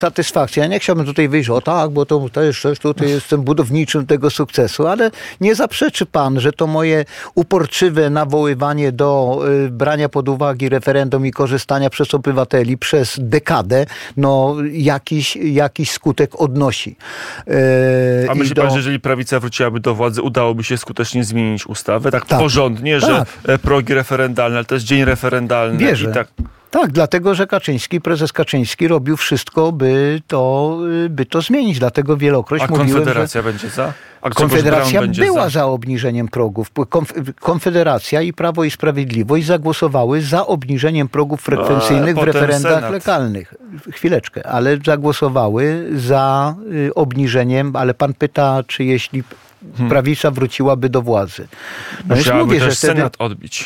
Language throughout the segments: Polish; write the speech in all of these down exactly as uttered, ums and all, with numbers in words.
satysfakcja. Ja nie chciałbym tutaj wyjść, o tak, bo to też tutaj jestem budowniczym tego sukcesu, ale nie zaprzeczy pan, że to moje uporczywe nawoływanie do y, brania pod uwagę referendum i korzystania przez obywateli przez dekadę, no jakiś, jakiś skutek odnosi. Y, A myśli do... pan, że jeżeli prawica wróciłaby do władzy, udałoby się skutecznie zmienić ustawę? Tak, tak. porządnie, tak. że progi referendalne, ale to jest dzień referendalny. Wierzę. I tak... Tak, dlatego, że Kaczyński, prezes Kaczyński robił wszystko, by to, by to zmienić. Dlatego wielokroć A mówiłem, Konfederacja że... będzie za? A Konfederacja będzie była za? za obniżeniem progów. Konfederacja i Prawo i Sprawiedliwość zagłosowały za obniżeniem progów frekwencyjnych w referendach Senat. legalnych. Chwileczkę, ale zagłosowały za y, obniżeniem, ale pan pyta, czy jeśli hmm. prawica wróciłaby do władzy. No więc mówię, też że wtedy... Senat odbić.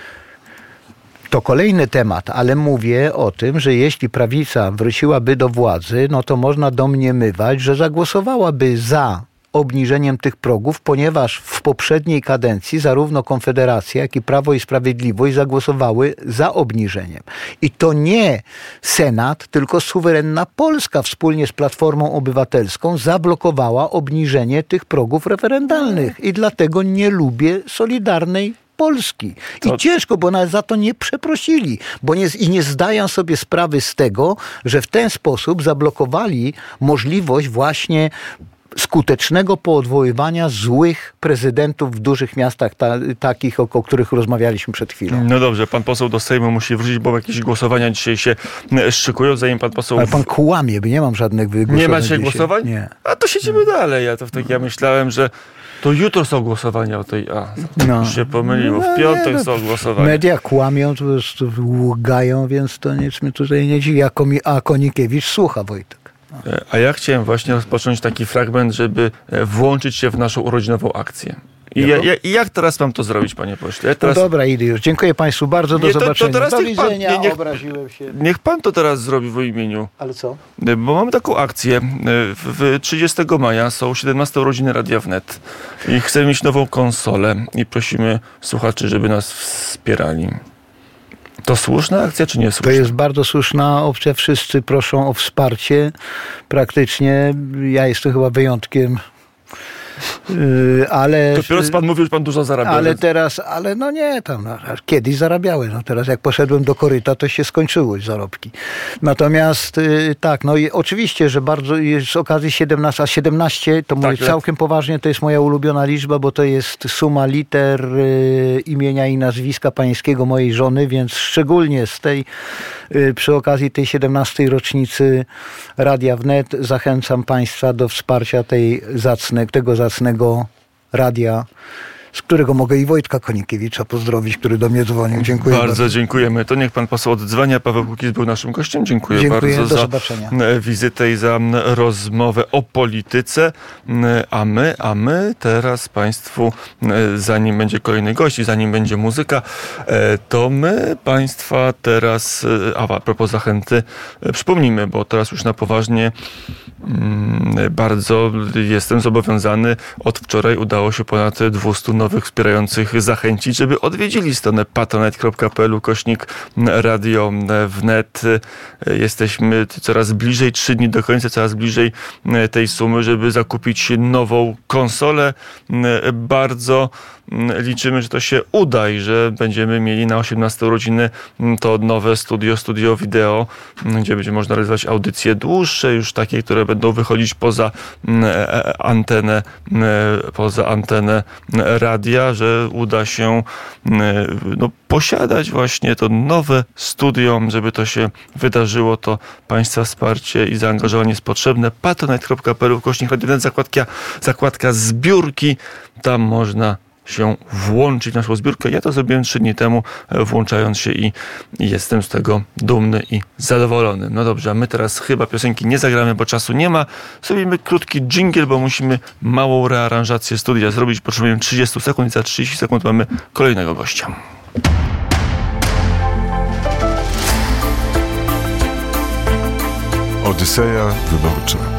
To kolejny temat, ale mówię o tym, że jeśli prawica wróciłaby do władzy, no to można domniemywać, że zagłosowałaby za obniżeniem tych progów, ponieważ w poprzedniej kadencji zarówno Konfederacja, jak i Prawo i Sprawiedliwość zagłosowały za obniżeniem. I to nie Senat, tylko suwerenna Polska wspólnie z Platformą Obywatelską zablokowała obniżenie tych progów referendalnych. I dlatego nie lubię Solidarnej Polski. I to... ciężko, bo nawet za to nie przeprosili, bo nie, i nie zdają sobie sprawy z tego, że w ten sposób zablokowali możliwość właśnie skutecznego poodwoływania złych prezydentów w dużych miastach, ta, takich, o, o których rozmawialiśmy przed chwilą. No dobrze, pan poseł do Sejmu musi wrócić, bo jakieś głosowania dzisiaj się szykują, zanim pan poseł... Ale pan kłamie, bo nie mam żadnych głosowań. Nie ma dzisiaj głosowań? Nie. A to siedzimy nie. dalej. Ja to w tak, ja myślałem, że to jutro są głosowania o tej... A, no. już się pomyliło. W piątek no, są głosowania. Media kłamią, to jest, ługają, więc to nic mi tutaj nie dziwi. A Konikiewicz słucha, Wojtek. A ja chciałem właśnie rozpocząć taki fragment, żeby włączyć się w naszą urodzinową akcję. I, ja, ja, I jak teraz mam to zrobić, panie pośle? Ja teraz... No dobra, idę już. Dziękuję państwu bardzo, do nie, to, zobaczenia. To teraz do niech pan, widzenia, nie, niech, obraziłem się. Niech pan to teraz zrobi w imieniu. Ale co? Bo mamy taką akcję. W trzydziestego maja są siedemnaste urodziny Radia Wnet i chcemy mieć nową konsolę i prosimy słuchaczy, żeby nas wspierali. To słuszna akcja, czy nie słuszna? To jest bardzo słuszna opcja. Wszyscy proszą o wsparcie. Praktycznie ja jestem chyba wyjątkiem. Yy, ale... Dopiero pan mówił, że pan dużo zarabiał. Ale więc... teraz, ale no nie, tam no, kiedyś zarabiałem. No teraz jak poszedłem do koryta, to się skończyły zarobki. Natomiast yy, tak, no i oczywiście, że bardzo z okazji siedemnaście, a siedemnaście, to mówię tak, całkiem poważnie, to jest moja ulubiona liczba, bo to jest suma liter yy, imienia i nazwiska pańskiego mojej żony, więc szczególnie z tej, yy, przy okazji tej siedemnastej rocznicy Radia Wnet zachęcam państwa do wsparcia tej zacnej, tego zacnego radia, z którego mogę i Wojtka Konikiewicza pozdrowić, który do mnie dzwonił. Dziękuję bardzo. Bardzo dziękujemy. To niech pan poseł oddzwania. Paweł Kukiz był naszym gościem. Dziękuję, Dziękuję, bardzo do za zobaczenia. wizytę i za rozmowę o polityce. A my, a my teraz państwu, zanim będzie kolejny gość i zanim będzie muzyka, to my państwa teraz, a, a propos zachęty, przypomnijmy, bo teraz już na poważnie bardzo jestem zobowiązany. Od wczoraj udało się ponad dwieście nowych wspierających zachęcić, żeby odwiedzili stronę patronite kropka p l ukośnik Radio Wnet. Jesteśmy coraz bliżej, trzy dni do końca, coraz bliżej tej sumy, żeby zakupić nową konsolę. Bardzo liczymy, że to się uda i że będziemy mieli na osiemnaste urodziny to nowe studio, studio wideo, gdzie będzie można realizować audycje dłuższe, już takie, które będą wychodzić poza antenę, poza antenę radia, że uda się no, posiadać właśnie to nowe studio, żeby to się wydarzyło, to państwa wsparcie i zaangażowanie jest potrzebne. patronite kropka p l ukośnik Radio Wnet, zakładka, zakładka zbiórki, tam można się włączyć w naszą zbiórkę. Ja to zrobiłem trzy dni temu, włączając się i, i jestem z tego dumny i zadowolony. No dobrze, a my teraz chyba piosenki nie zagramy, bo czasu nie ma. Zrobimy krótki dżingiel, bo musimy małą rearanżację studia zrobić. Potrzebujemy trzydzieści sekund i za trzydzieści sekund mamy kolejnego gościa. Odyseja wyborcza.